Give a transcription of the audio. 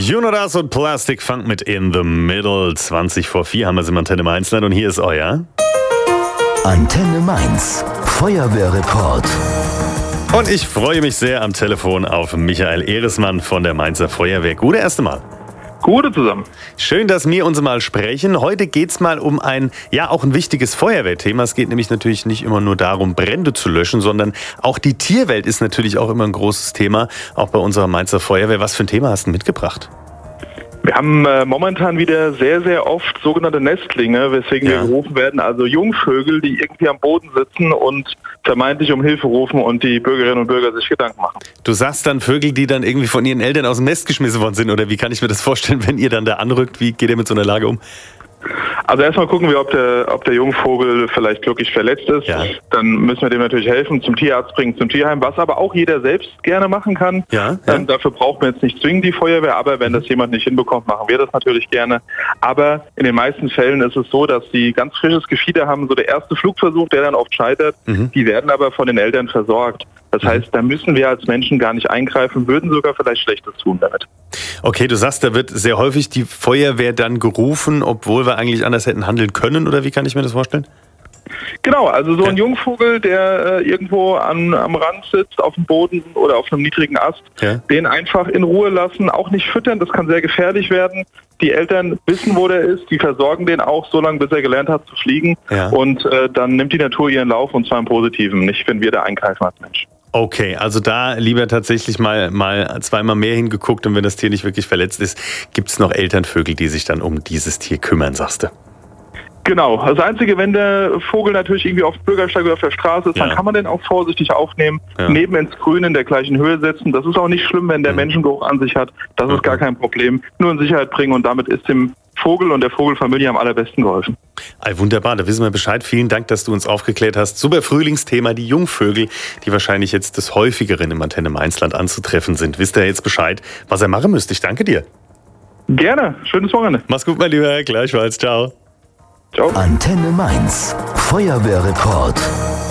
Jonas und Plastic Funk mit In the Middle. 20 vor 4 haben wir es im Antenne Mainzland und hier ist euer Antenne Mainz, Feuerwehrreport. Und ich freue mich sehr am Telefon auf Michael Ehresmann von der Mainzer Feuerwehr. Gute erste Mal. Gute zusammen. Schön, dass wir uns mal sprechen. Heute geht es mal um auch ein wichtiges Feuerwehrthema. Es geht nämlich natürlich nicht immer nur darum, Brände zu löschen, sondern auch die Tierwelt ist natürlich auch immer ein großes Thema, auch bei unserer Mainzer Feuerwehr. Was für ein Thema hast du mitgebracht? Wir haben momentan wieder sehr, sehr oft sogenannte Nestlinge, weswegen wir gerufen werden, also Jungvögel, die irgendwie am Boden sitzen und vermeintlich um Hilfe rufen und die Bürgerinnen und Bürger sich Gedanken machen. Du sagst dann Vögel, die dann irgendwie von ihren Eltern aus dem Nest geschmissen worden sind, oder wie kann ich mir das vorstellen, wenn ihr dann da anrückt? Wie geht ihr mit so einer Lage um? Also erstmal gucken wir, ob der Jungvogel vielleicht wirklich verletzt ist. Ja. Dann müssen wir dem natürlich helfen, zum Tierarzt bringen, zum Tierheim, was aber auch jeder selbst gerne machen kann. Ja. Dafür braucht man jetzt nicht zwingend die Feuerwehr, aber wenn das jemand nicht hinbekommt, machen wir das natürlich gerne. Aber in den meisten Fällen ist es so, dass sie ganz frisches Gefieder haben, so der erste Flugversuch, der dann oft scheitert. Die werden aber von den Eltern versorgt. Das heißt, da müssen wir als Menschen gar nicht eingreifen, würden sogar vielleicht Schlechtes tun damit. Okay, du sagst, da wird sehr häufig die Feuerwehr dann gerufen, obwohl wir eigentlich anders hätten handeln können, oder wie kann ich mir das vorstellen? Genau, also so ein Jungvogel, der irgendwo am Rand sitzt, auf dem Boden oder auf einem niedrigen Ast, den einfach in Ruhe lassen, auch nicht füttern, das kann sehr gefährlich werden. Die Eltern wissen, wo der ist, die versorgen den auch so lange, bis er gelernt hat zu fliegen. Und dann nimmt die Natur ihren Lauf, und zwar im Positiven, nicht wenn wir da eingreifen als Mensch. Okay, also da lieber tatsächlich mal zweimal mehr hingeguckt, und wenn das Tier nicht wirklich verletzt ist, gibt es noch Elternvögel, die sich dann um dieses Tier kümmern, sagst du? Genau, das Einzige, wenn der Vogel natürlich irgendwie auf dem Bürgersteig oder auf der Straße ist, dann kann man den auch vorsichtig aufnehmen, neben ins Grün in der gleichen Höhe setzen. Das ist auch nicht schlimm, wenn der Menschengeruch an sich hat. Das ist gar kein Problem. Nur in Sicherheit bringen, und damit ist dem Vogel und der Vogelfamilie am allerbesten geholfen. Wunderbar, da wissen wir Bescheid. Vielen Dank, dass du uns aufgeklärt hast. Super Frühlingsthema, die Jungvögel, die wahrscheinlich jetzt des häufigeren im Antenne Mainzland anzutreffen sind. Wisst ihr jetzt Bescheid, was ihr machen müsst? Ich danke dir. Gerne, schönes Wochenende. Mach's gut, mein Lieber, gleichfalls, ciao. Ciao. Antenne Mainz, Feuerwehrreport.